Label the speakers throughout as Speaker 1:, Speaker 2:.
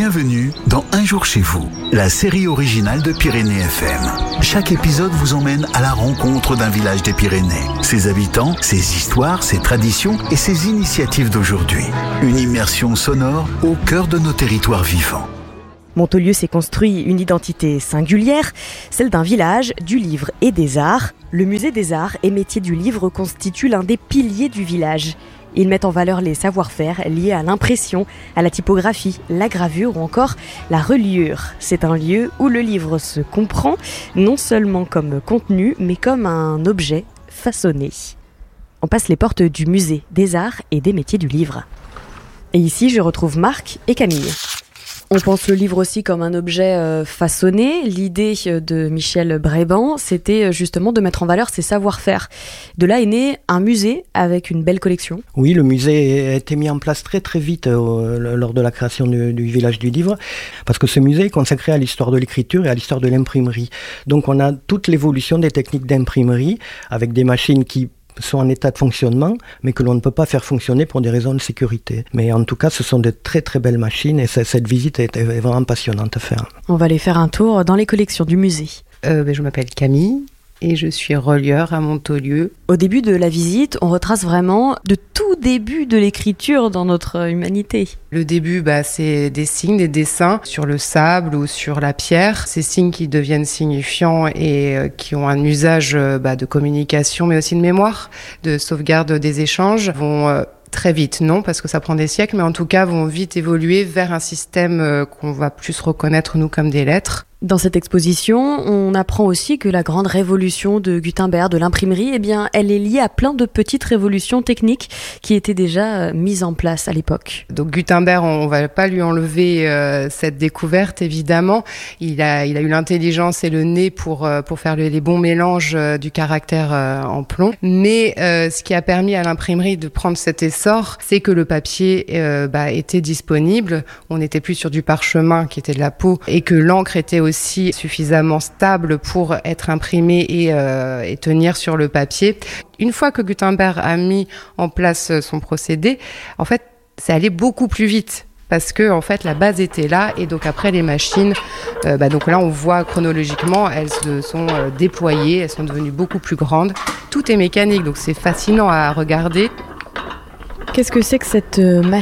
Speaker 1: Bienvenue dans Un jour chez vous, la série originale de Pyrénées FM. Chaque épisode vous emmène à la rencontre d'un village des Pyrénées, ses habitants, ses histoires, ses traditions et ses initiatives d'aujourd'hui. Une immersion sonore au cœur de nos territoires vivants.
Speaker 2: Montolieu s'est construit une identité singulière, celle d'un village, du livre et des arts. Le musée des arts et métiers du livre constitue l'un des piliers du village. Ils mettent en valeur les savoir-faire liés à l'impression, à la typographie, la gravure ou encore la reliure. C'est un lieu où le livre se comprend, non seulement comme contenu, mais comme un objet façonné. On passe les portes du musée des arts et des métiers du livre. Et ici, je retrouve Marc et Camille. On pense le livre aussi comme un objet façonné. L'idée de Michel Bréban, c'était justement de mettre en valeur ses savoir-faire. De là est né un musée avec une belle collection.
Speaker 3: Oui, le musée a été mis en place très très vite lors de la création du village du livre, parce que ce musée est consacré à l'histoire de l'écriture et à l'histoire de l'imprimerie. Donc on a toute l'évolution des techniques d'imprimerie, avec des machines qui sont en état de fonctionnement, mais que l'on ne peut pas faire fonctionner pour des raisons de sécurité. Mais en tout cas, ce sont de très très belles machines et cette visite est vraiment passionnante à faire.
Speaker 2: On va aller faire un tour dans les collections du musée.
Speaker 4: Je m'appelle Camille et je suis relieur à Montolieu.
Speaker 2: Au début de la visite, on retrace vraiment le tout début de l'écriture dans notre humanité.
Speaker 4: Le début, c'est des signes, des dessins sur le sable ou sur la pierre. Ces signes qui deviennent signifiants et qui ont un usage de communication, mais aussi de mémoire, de sauvegarde des échanges, vont très vite, non, parce que ça prend des siècles, mais en tout cas vont vite évoluer vers un système qu'on va plus reconnaître, nous, comme des lettres.
Speaker 2: Dans cette exposition, on apprend aussi que la grande révolution de Gutenberg, de l'imprimerie, elle est liée à plein de petites révolutions techniques qui étaient déjà mises en place à l'époque.
Speaker 4: Donc Gutenberg, on va pas lui enlever cette découverte, évidemment. Il a eu l'intelligence et le nez pour faire les bons mélanges du caractère en plomb. Mais ce qui a permis à l'imprimerie de prendre cet essor, c'est que le papier était disponible. On n'était plus sur du parchemin qui était de la peau et que l'encre était aussi suffisamment stable pour être imprimé et tenir sur le papier. Une fois que Gutenberg a mis en place son procédé, en fait, c'est allé beaucoup plus vite. Parce que en fait la base était là et donc après les machines, donc là on voit chronologiquement elles se sont déployées, elles sont devenues beaucoup plus grandes. Tout est mécanique donc c'est fascinant à regarder.
Speaker 2: Qu'est-ce que c'est que cette machine ?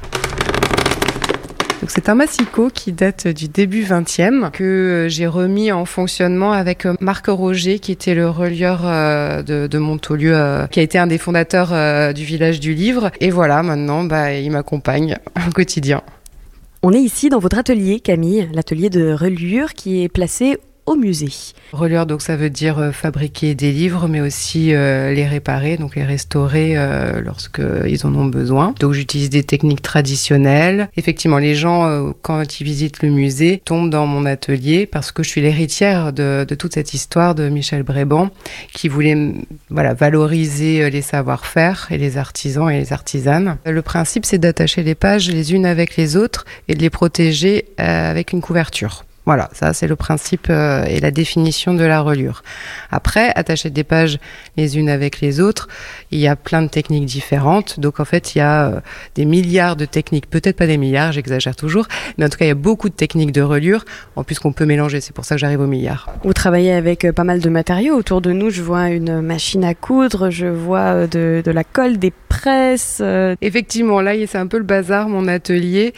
Speaker 4: Donc c'est un massicot qui date du début 20e que j'ai remis en fonctionnement avec Marc Roger qui était le relieur de Montolieu, qui a été un des fondateurs du village du livre. Et voilà, maintenant il m'accompagne au quotidien.
Speaker 2: On est ici dans votre atelier, Camille, l'atelier de reliure qui est placé au musée.
Speaker 4: Relieur, donc ça veut dire fabriquer des livres, mais aussi les réparer, donc les restaurer lorsqu'ils en ont besoin. Donc j'utilise des techniques traditionnelles. Effectivement, les gens, quand ils visitent le musée, tombent dans mon atelier parce que je suis l'héritière de toute cette histoire de Michel Bréban, qui voulait valoriser les savoir-faire et les artisans et les artisanes. Le principe, c'est d'attacher les pages les unes avec les autres et de les protéger avec une couverture. Voilà, ça c'est le principe et la définition de la reliure. Après, attacher des pages les unes avec les autres, il y a plein de techniques différentes. Donc en fait, il y a des milliards de techniques, peut-être pas des milliards, j'exagère toujours, mais en tout cas, il y a beaucoup de techniques de reliure, en plus qu'on peut mélanger, c'est pour ça que j'arrive aux milliards.
Speaker 2: Vous travaillez avec pas mal de matériaux. Autour de nous, je vois une machine à coudre, je vois de la colle, des presses.
Speaker 4: Effectivement, là, c'est un peu le bazar, mon atelier.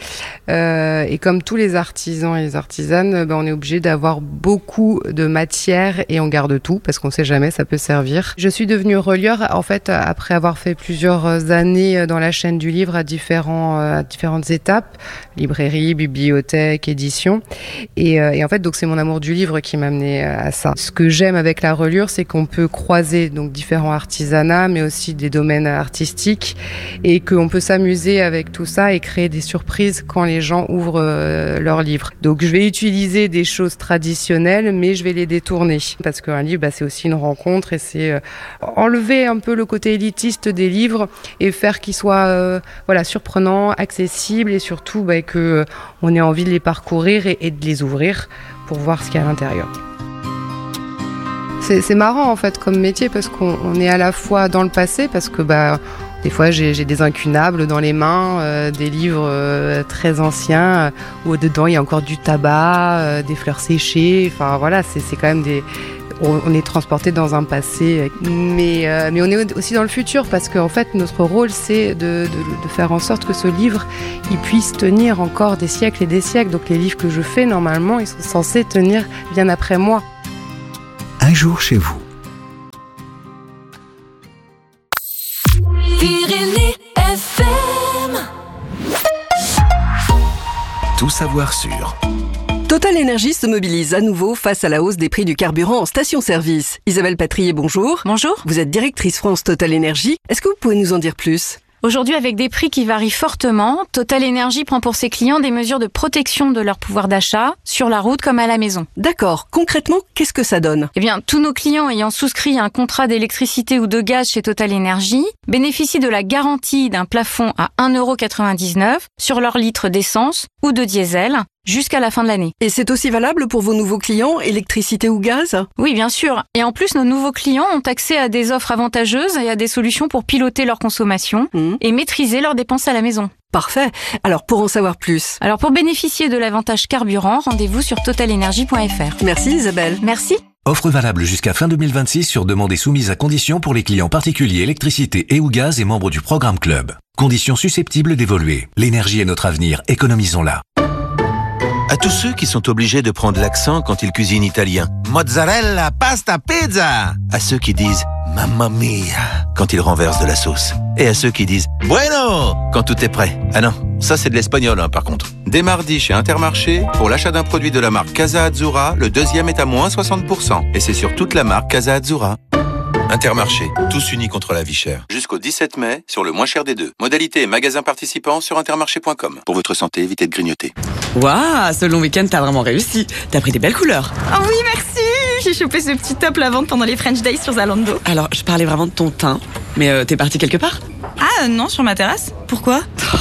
Speaker 4: Et comme tous les artisans et les artisanes, on est obligé d'avoir beaucoup de matière et on garde tout parce qu'on sait jamais, ça peut servir. Je suis devenue relieur en fait après avoir fait plusieurs années dans la chaîne du livre à différentes étapes, librairie, bibliothèque, édition. Et en fait, donc c'est mon amour du livre qui m'a amené à ça. Ce que j'aime avec la reliure, c'est qu'on peut croiser donc différents artisanats, mais aussi des domaines artistiques et qu'on peut s'amuser avec tout ça et créer des surprises quand les gens ouvrent leurs livres. Donc je vais utiliser des choses traditionnelles, mais je vais les détourner. Parce qu'un livre, c'est aussi une rencontre et c'est enlever un peu le côté élitiste des livres et faire qu'ils soient surprenants, accessibles et surtout qu'on ait envie de les parcourir et de les ouvrir pour voir ce qu'il y a à l'intérieur. C'est marrant en fait comme métier parce qu'on est à la fois dans le passé parce que Des fois, j'ai des incunables dans les mains, des livres très anciens où dedans il y a encore du tabac, des fleurs séchées. Enfin voilà, c'est quand même on est transporté dans un passé, mais on est aussi dans le futur parce qu'en fait notre rôle c'est de faire en sorte que ce livre il puisse tenir encore des siècles et des siècles. Donc les livres que je fais normalement ils sont censés tenir bien après moi.
Speaker 1: Un jour chez vous.
Speaker 5: Pyrénées FM.
Speaker 6: Tout savoir sur.
Speaker 7: Total Énergie se mobilise à nouveau face à la hausse des prix du carburant en station-service. Isabelle Patrier, bonjour.
Speaker 8: Bonjour.
Speaker 7: Vous êtes directrice France Total Énergie. Est-ce que vous pouvez nous en dire plus ?
Speaker 8: Aujourd'hui, avec des prix qui varient fortement, Total Énergie prend pour ses clients des mesures de protection de leur pouvoir d'achat, sur la route comme à la maison.
Speaker 7: D'accord. Concrètement, qu'est-ce que ça donne ?
Speaker 8: Eh bien, tous nos clients ayant souscrit un contrat d'électricité ou de gaz chez Total Énergie bénéficient de la garantie d'un plafond à 1,99 € sur leur litre d'essence ou de diesel jusqu'à la fin de l'année.
Speaker 7: Et c'est aussi valable pour vos nouveaux clients, électricité ou gaz ?
Speaker 8: Oui, bien sûr. Et en plus, nos nouveaux clients ont accès à des offres avantageuses et à des solutions pour piloter leur consommation et maîtriser leurs dépenses à la maison.
Speaker 7: Parfait. Alors, pour en savoir plus.
Speaker 8: Alors, pour bénéficier de l'avantage carburant, rendez-vous sur totalenergie.fr.
Speaker 7: Merci Isabelle.
Speaker 8: Merci.
Speaker 6: Offre valable jusqu'à fin 2026 sur demande et soumise à conditions pour les clients particuliers électricité et ou gaz et membres du programme Club. Conditions susceptibles d'évoluer. L'énergie est notre avenir, économisons-la.
Speaker 9: À tous ceux qui sont obligés de prendre l'accent quand ils cuisinent italien. Mozzarella, pasta, pizza. À ceux qui disent mamma mia quand ils renversent de la sauce. Et à ceux qui disent bueno quand tout est prêt. Ah non, ça c'est de l'espagnol par contre. Dès mardi chez Intermarché, pour l'achat d'un produit de la marque Casa Azzurra, le deuxième est à moins 60%. Et c'est sur toute la marque Casa Azzurra. Intermarché, tous unis contre la vie chère. Jusqu'au 17 mai, sur le moins cher des deux. Modalité et magasins participants sur intermarché.com. Pour votre santé, évitez de grignoter.
Speaker 10: Waouh, ce long week-end, t'as vraiment réussi. T'as pris des belles couleurs.
Speaker 11: Oh oui, merci. J'ai chopé ce petit top la vente pendant les French Days sur Zalando.
Speaker 10: Alors, je parlais vraiment de ton teint, mais t'es partie quelque part ?
Speaker 11: Ah non, sur ma terrasse. Pourquoi ?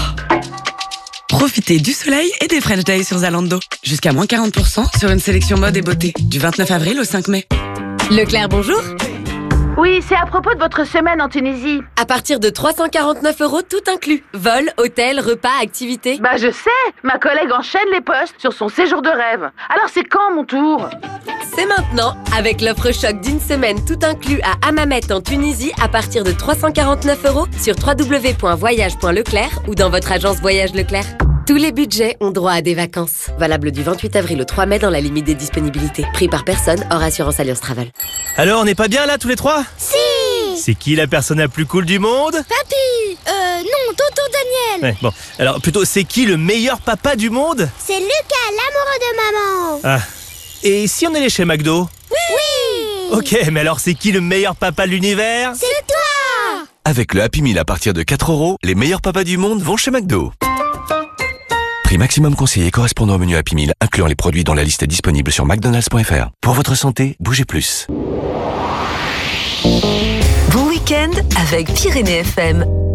Speaker 10: Profitez du soleil et des French Days sur Zalando. Jusqu'à moins 40% sur une sélection mode et beauté. Du 29 avril au 5 mai.
Speaker 2: Leclerc, bonjour.
Speaker 12: Oui, c'est à propos de votre semaine en Tunisie.
Speaker 2: À partir de 349 € tout inclus. Vol, hôtel, repas, activités.
Speaker 12: Bah je sais, ma collègue enchaîne les postes sur son séjour de rêve. Alors c'est quand mon tour ?
Speaker 2: C'est maintenant, avec l'offre choc d'une semaine tout inclus à Hammamet en Tunisie à partir de 349 € sur www.voyage.leclerc ou dans votre agence Voyage Leclerc. Tous les budgets ont droit à des vacances. Valable du 28 avril au 3 mai dans la limite des disponibilités. Prix par personne, hors assurance Alliance Travel.
Speaker 13: Alors, on n'est pas bien là tous les trois ?
Speaker 14: Si.
Speaker 13: C'est qui la personne la plus cool du monde ?
Speaker 14: Papi. Non, Tonton Daniel.
Speaker 13: Ouais, bon, alors plutôt, c'est qui le meilleur papa du monde ?
Speaker 14: C'est Lucas, l'amoureux de maman.
Speaker 13: Ah, et si on allait chez McDo ?
Speaker 14: Oui.
Speaker 13: Ok, mais alors c'est qui le meilleur papa de l'univers ?
Speaker 14: C'est toi.
Speaker 6: Avec le Happy Meal à partir de 4 €, les meilleurs papas du monde vont chez McDo. Prix maximum conseillé correspondant au menu Happy Meal, incluant les produits dont la liste est disponible sur mcdonalds.fr. Pour votre santé, bougez plus.
Speaker 5: Bon week-end avec Pyrénées FM.